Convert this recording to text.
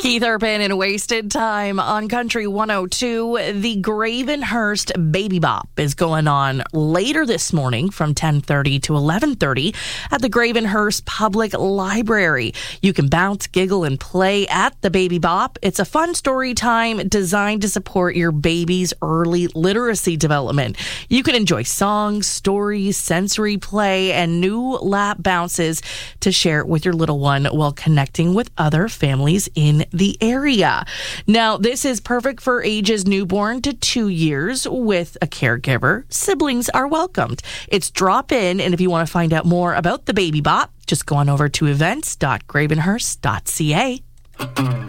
Keith Urban and Wasted Time on Country 102. The Gravenhurst Baby Bop is going on later this morning from 10:30 to 11:30 at the Gravenhurst Public Library. You can bounce, giggle, and play at the Baby Bop. It's a fun story time designed to support your baby's early literacy development. You can enjoy songs, stories, sensory play, and new lap bounces to share with your little one while connecting with other families in the area. Now, this is perfect for ages newborn to 2 years with a caregiver. Siblings are welcomed. It's drop in, and if you want to find out more about the Baby Bop, just go on over to events.gravenhurst.ca.